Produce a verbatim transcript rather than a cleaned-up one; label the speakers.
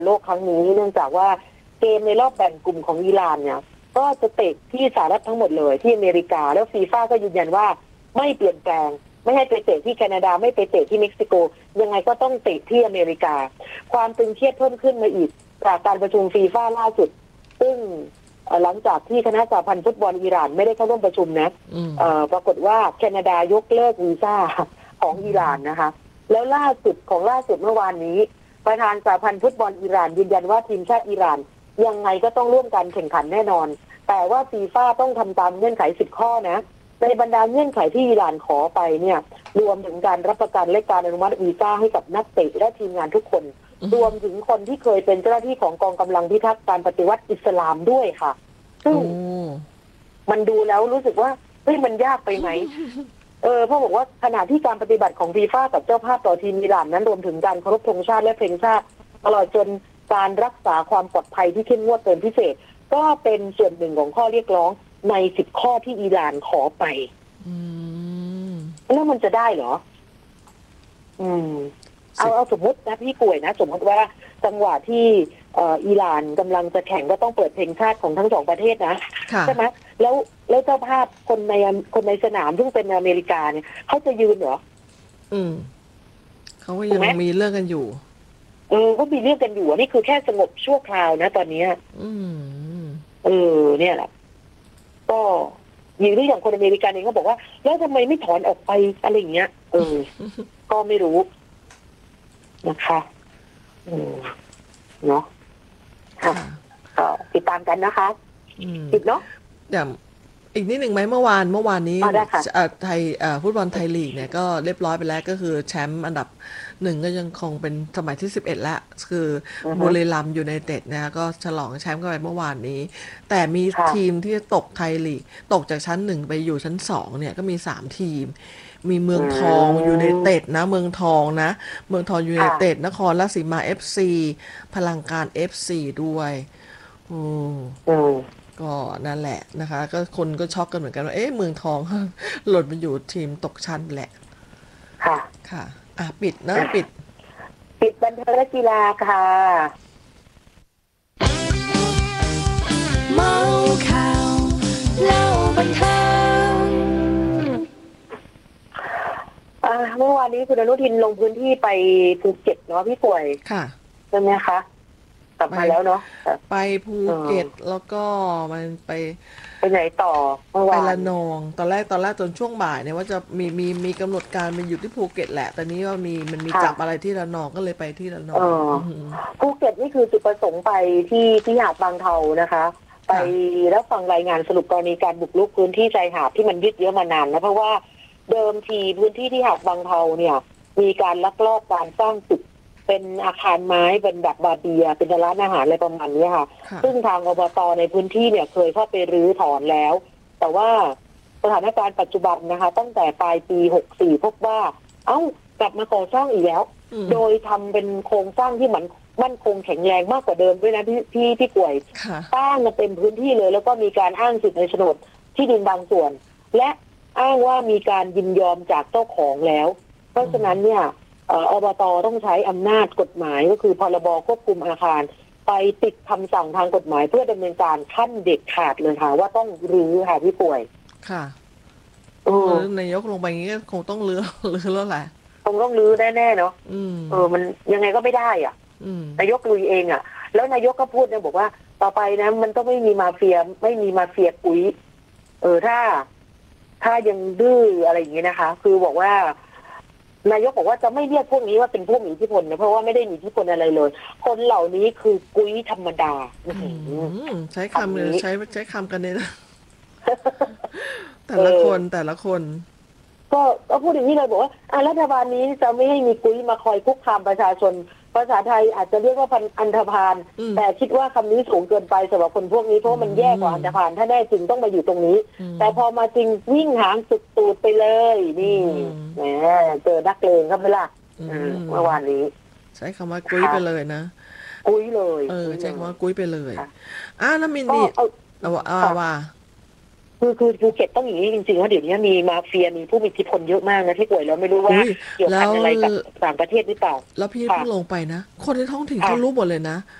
Speaker 1: โลกครั้งนี้เนื่องจากว่าเกมในรอบแบ่งกลุ่มของอิหร่านเนี่ยก็จะเตะที่สหรัฐทั้งหมดเลยที่อเมริกาแล้วฟีฟ่าก็ยืนยันว่าไม่เปลี่ยนแปลงไม่ให้ไปเตะที่แคนาดาไม่ไปเตะที่เม็กซิโกยังไงก็ต้องเตะที่อเมริกาความตึงเครียดเพิ่มขึ้นมาอีกจากการประชุมฟีฟ่าล่าสุดซึ่งหลังจากที่คณะสหพันธ์ฟุตบอลอิหร่านไม่ได้เข้าร่วมประชุมนะปรากฏว่าแคนาดายกเลิกวีซ่าของอิหร่านนะคะแล้วล่าสุดของล่าสุดเมื่อวานนี้ประธานสหพันธ์ฟุตบอลอิหร่านยืนยันว่าทีมชาติอิหร่านยังไงก็ต้องร่วมกันแข่งขันแน่นอนแต่ว่าฟีฟ่าต้องทำตามเงื่อนไขสิบข้อนะในบรรดาเงื่อนไขที่อิหร่านขอไปเนี่ยรวมถึงการรับประกันและการอนุมัติวีซ่าให้กับนักเตะและทีมงานทุกคนรวมถึงคนที่เคยเป็นเจ้าหน้าที่ของกองกำลังพิทักษ์การปฏิวัติอิสลามด้วยค่ะซึ่งมันดูแล้วรู้สึกว่าเฮ้ยมันยากไปไหมเออเพราะบอกว่าขณะที่การปฏิบัติของฟีฟ่ากับเจ้าภาพต่อทีมอิหร่านนั้นรวมถึงการเคารพธงชาติและเพลงชาติตลอดจนการรักษาความปลอดภัยที่เข้มงวดเป็นพิเศษก็เป็นส่วนหนึ่งของข้อเรียกร้องในสิบข้อที่อิหร่านขอไปแล้วมันจะได้เหรออืมเอาเอาสมมตินะพี่ป่วยนะสมมติว่าจังหวะที่อิหร่านกำลังจะแข่งก็ต้องเปิดเพลงชาติของทั้งสองประเทศนะใช่ไหมแล้วแล้วเจ้าภาพคนในคนในสนามซึ่งเป็นอเมริกาเนี่ยเขาจะยืนเหรอ
Speaker 2: อืมเขาก็ยังมีเรื่องกันอยู่
Speaker 1: เออก็มีเรื่องกันอยู่นี่คือแค่สงบชั่วคราวนะตอนนี้
Speaker 2: อืม
Speaker 1: เออเนี่ยแหละก็อย่างที่อย่างคนอเมริกันเองก็บอกว่าแล้วทำไมไม่ถอนออกไปอะไรอย่างเงี้ยเออ ก็ไม่รู้นะคะอืมเนาะค่ะก็ติดตามกันนะคะติดเนาะ
Speaker 2: อย่างอีกนิดหนึ่งไหมเมื่อวานเมื่อวานนี้ไทยฟุตบอลไทยลีกเนี่ยก็เรียบร้อยไปแล้วก็คือแชมป์อันดับหนึ่งก็ยังคงเป็นสมัยที่สิบเอ็ดแล้วคือบุรีรัมย์ยูไนเต็ดนะก็ฉลองแชมป์กันไปเมื่อวานนี้แต่มีทีมที่ตกไทยลีกตกจากชั้นหนึ่งไปอยู่ชั้นสองเนี่ยก็มีสามทีมมีเมืองทองยูไนเต็ดนะเมืองทองนะเมืองทองยูไนเต็ดนครราชสีมา เอฟ ซี พลังการ เอฟ ซี ด้วยอืมก็นั่นแหละนะคะก็คนก็ช็อกกันเหมือนกันว่าเอ๊ะเมืองทองหล่นมาอยู่ทีมตกชั้นแหละ
Speaker 1: ค่ะ
Speaker 2: ค่ะอ่ะปิดนะปิด
Speaker 1: ปิดบันเทิงและกีฬาค่ะ
Speaker 3: เมาข่าวเล่าบันเทิง
Speaker 1: เมื่อวานนี้คุณอนุทินลงพื้นที่ไปภูเก็ตเนาะพี่ป่วย
Speaker 2: ค่ะ
Speaker 1: ใช่ไหมคะกลับมาแล้วเนาะ
Speaker 2: ไปภูเก็ตแล้วก็มันไป
Speaker 1: ไปไหนต่อเมื่อวาน
Speaker 2: ไประนองตอนแรกตอนแรกจนช่วงบ่ายเนี่ยว่าจะมีมีมีกำหนดการไปอยู่ที่ภูเก็ตแหละแต่นี้ว่ามีมันมีจับอะไรที่ระนองก็เลยไปที่ระนอง
Speaker 1: ภูเก็ตนี่คือจุดประสงค์ไปที่ที่หาดบางเทานะคะไปรับฟังรายงานสรุปกรณีการบุกรุกพื้นที่ชายหาดที่มันยืดเยื้อมานานนะเพราะว่าเดิมทีพื้นที่ที่หาดบางเทาเนี่ยมีการลักลอบการสร้างตึกเป็นอาคารไม้เป็นแบบบาเบียเป็นร้านอาหารอะไรประมาณนี้ค่ะซึ่งทางอบต.ในพื้นที่เนี่ยเคยเข้าไปรื้อถอนแล้วแต่ว่าสถานการณ์ปัจจุบันนะคะตั้งแต่ปลายปีหกสิบสี่พบว่าเอ้ากลับมาก่อสร้างอีกแล้วโดยทำเป็นโครงสร้างที่มันมั่นคงแข็งแรงมากกว่าเดิมด้วยนะพี่พี่พี่ป่วยสร้างมาเต็มพื้นที่เลยแล้วก็มีการอ้างสิทธิในโฉนดที่ดินบางส่วนและอ้างว่ามีการยินยอมจากเจ้าของแล้วเพราะฉะนั้นเนี่ยอบต.ต้องใช้อำนาจกฎหมายก็คือพรบควบคุมอาคารไปติดคำสั่งทางกฎหมายเพื่อดำเนินการขั้นเด็ดขาดเลยค่ะว่าต้องรื้อค่ะพี่ป่วย
Speaker 2: ค่ะนายกลงไปอย่างนี้ก็คงต้องรื้อรื้อแล้วแหละ
Speaker 1: คงต้องรื้อแน่ๆเนาะเออมันยังไงก็ไม่ได้อ่ะนายกลุยเองอ่ะแล้วนายกก็พูดเนี่ยบอกว่าต่อไปนะมันก็ไม่มีมาเฟียไม่มีมาเฟียปุ๋ยเออถ้าถ้ายังดื้ออะไรอย่างนี้นะคะคือบอกว่านายกบอกว่าจะไม่เรียกพวกนี้ว่าเป็นพวกมีอิทธิพลนะเพราะว่าไม่ได้มีอิทธิพลอะไรเลยคนเหล่านี้คือกุ้ยธรรมดา
Speaker 2: ใช้คำเลยใช้ใช้คำกันเนี่ยนะแต่ละคนแต่ละคน
Speaker 1: ก็ก็พูดอย่างนี้เลยบอกว่าอ่ะรัฐบาลนี้จะไม่ให้มีกุ้ยมาคอยคุกคามประชาชนภาษาไทยอาจจะเรียกว่าอันธพาลแต่คิดว่าคำนี้สูงเกินไปสำหรับคนพวกนี้เพราะมันแย่กว่าอันธพาลถ้าแน่จริงต้องมาอยู่ตรงนี้แต่พอมาจริงวิ่งหางสุดตูดไปเลยนี่แหมเจอนักเลงครับไม่ล่ะเมื่อวานนี้
Speaker 2: ใช้คำว่ากุ้ยไปเลยนะ
Speaker 1: กุ้ยเลย
Speaker 2: เออใช้คำว่ากุ้ยไปเลยอ่ะน้ำมินนี่เอาว่าว่า
Speaker 1: คือคือภูเก็ตต้องอย่างนี้จริงๆว่าเดี๋ยวนี้มีมาเฟียมีผู้มีอิทธิพลเยอะมากนะที่ป่วยแล้วไม่รู้ว่าเกี่ยวพันอะไรกับต่างประเทศหรือเปล่า
Speaker 2: แล้วพี่เพิ่งลงไปนะคนในท้องถิ่นเขารู้หมดเลยนะ